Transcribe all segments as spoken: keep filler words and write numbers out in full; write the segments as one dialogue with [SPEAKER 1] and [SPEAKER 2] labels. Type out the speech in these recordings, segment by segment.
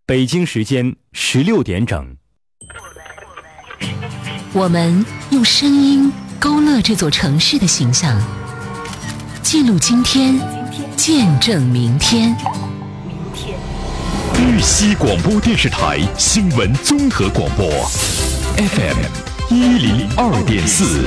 [SPEAKER 1] 北京时间十六点整。
[SPEAKER 2] 我们用声音勾勒这座城市的形象，记录今天，见证明天。
[SPEAKER 3] 豫西广播电视台新闻综合广播 F M 一零二点四。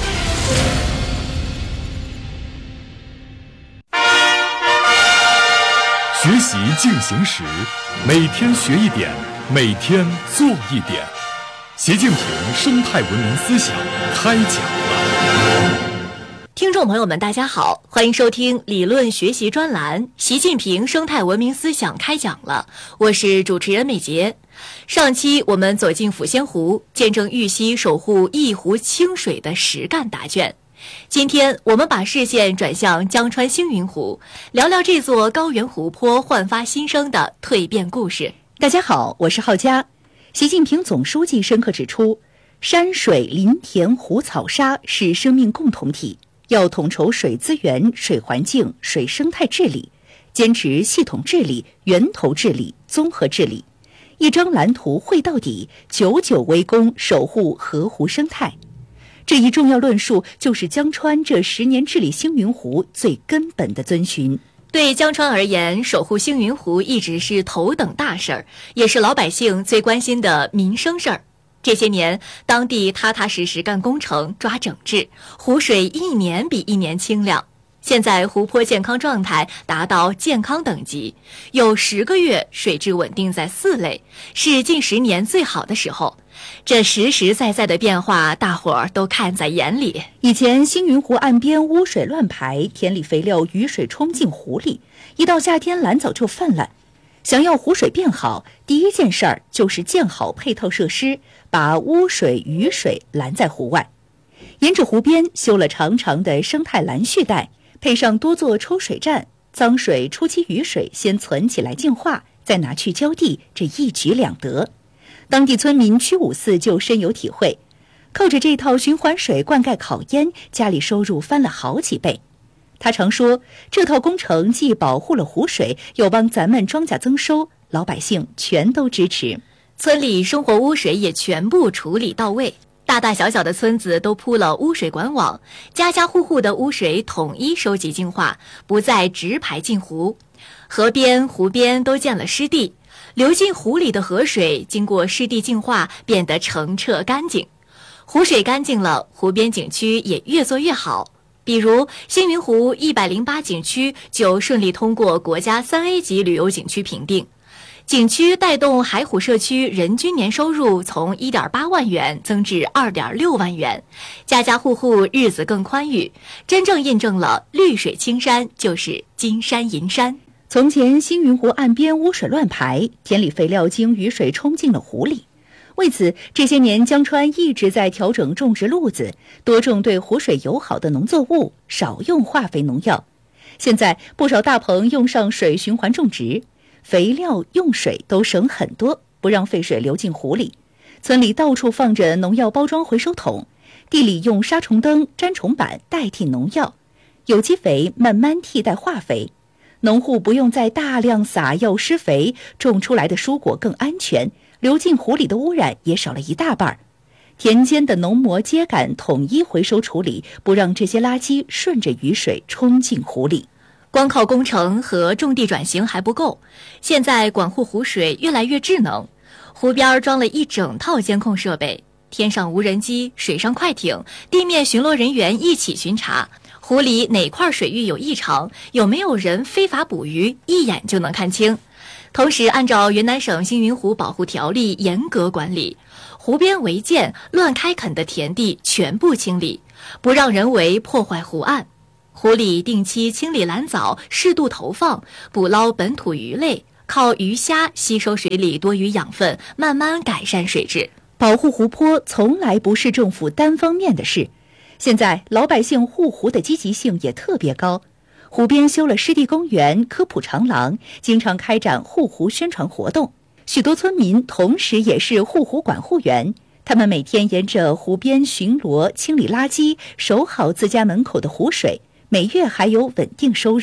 [SPEAKER 3] 学习进行时，每天学一点，每天做一点。习近平生态文明思想开讲了。
[SPEAKER 4] 听众朋友们大家好，欢迎收听理论学习专栏习近平生态文明思想开讲了，我是主持人美杰。上期我们走进抚仙湖，见证玉溪守护一湖清水的实干答卷。今天我们把视线转向江川星云湖，聊聊这座高原湖泊焕发新生的蜕变故事。
[SPEAKER 5] 大家好，我是浩佳。习近平总书记深刻指出，山水林田湖草沙是生命共同体，要统筹水资源、水环境、水生态治理，坚持系统治理、源头治理、综合治理，一张蓝图绘到底，久久为功，守护河湖生态。这一重要论述就是江川这十年治理星云湖最根本的遵循。
[SPEAKER 4] 对江川而言，守护星云湖一直是头等大事儿，也是老百姓最关心的民生事儿。这些年，当地踏踏实实干工程、抓整治，湖水一年比一年清亮。现在湖泊健康状态达到健康等级，有十个月水质稳定在四类，是近十年最好的时候。这实实在在的变化，大伙儿都看在眼里。
[SPEAKER 5] 以前星云湖岸边污水乱排，田里肥料雨水冲进湖里，一到夏天蓝藻就泛滥。想要湖水变好，第一件事儿就是建好配套设施，把污水雨水拦在湖外。沿着湖边修了长长的生态拦蓄带，配上多座抽水站，脏水初期雨水先存起来净化，再拿去浇地，这一举两得。当地村民屈五四就深有体会，靠着这套循环水灌溉烤烟，家里收入翻了好几倍。他常说，这套工程既保护了湖水，又帮咱们庄稼增收，老百姓全都支持。
[SPEAKER 4] 村里生活污水也全部处理到位，大大小小的村子都铺了污水管网，家家户户的污水统一收集净化，不再直排进湖。河边、湖边都建了湿地，流进湖里的河水经过湿地净化，变得澄澈干净。湖水干净了，湖边景区也越做越好。比如星云湖一百零八景区就顺利通过国家三 A 级旅游景区评定。景区带动海虎社区人均年收入从 一点八万元增至 二点六万元，家家户户日子更宽裕，真正印证了绿水青山就是金山银山。
[SPEAKER 5] 从前星云湖岸边污水乱排，田里肥料经雨水冲进了湖里。为此，这些年江川一直在调整种植路子，多种对湖水友好的农作物，少用化肥农药。现在不少大棚用上水循环种植，肥料用水都省很多，不让废水流进湖里。村里到处放着农药包装回收桶，地里用杀虫灯、粘虫板代替农药，有机肥慢慢替代化肥。农户不用再大量撒药施肥，种出来的蔬果更安全，流进湖里的污染也少了一大半。田间的农膜秸秆统一回收处理，不让这些垃圾顺着雨水冲进湖里。
[SPEAKER 4] 光靠工程和种地转型还不够，现在管护湖水越来越智能，湖边装了一整套监控设备，天上无人机，水上快艇，地面巡逻人员一起巡查。湖里哪块水域有异常，有没有人非法捕鱼，一眼就能看清。同时按照云南省星云湖保护条例严格管理，湖边违建乱开垦的田地全部清理，不让人为破坏湖岸。湖里定期清理蓝藻，适度投放，捕捞本土鱼类，靠鱼虾吸收水里多余养分，慢慢改善水质。
[SPEAKER 5] 保护湖泊从来不是政府单方面的事，现在老百姓护湖的积极性也特别高。湖边修了湿地公园、科普长廊，经常开展护湖宣传活动。许多村民同时也是护湖管护员，他们每天沿着湖边巡逻、清理垃圾，守好自家门口的湖水，每月还有稳定收入。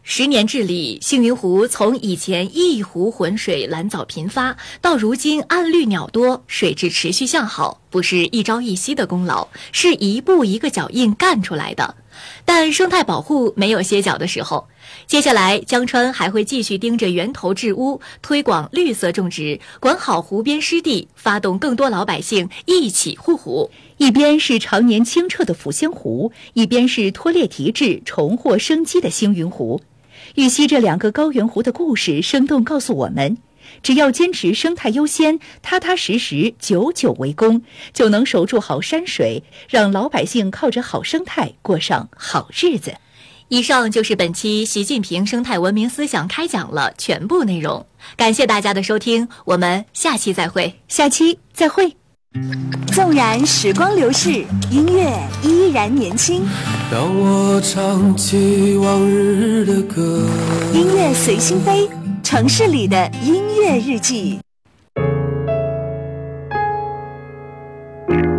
[SPEAKER 4] 十年治理，星云湖从以前一湖浑水蓝藻频发，到如今暗绿鸟多，水质持续向好，不是一朝一夕的功劳，是一步一个脚印干出来的。但生态保护没有歇脚的时候，接下来江川还会继续盯着源头治污，推广绿色种植，管好湖边湿地，发动更多老百姓一起护湖。
[SPEAKER 5] 一边是常年清澈的抚仙湖，一边是脱裂提质、重获生机的星云湖。玉溪这两个高原湖的故事生动告诉我们，只要坚持生态优先，踏踏实实，久久为功，就能守住好山水，让老百姓靠着好生态过上好日子。
[SPEAKER 4] 以上就是本期习近平生态文明思想开讲了全部内容，感谢大家的收听，我们下期再会。
[SPEAKER 5] 下期再会。
[SPEAKER 6] 纵然时光流逝，音乐依然年轻。
[SPEAKER 7] 当我唱起往日的歌，
[SPEAKER 6] 音乐随心飞，城市里的音乐日记。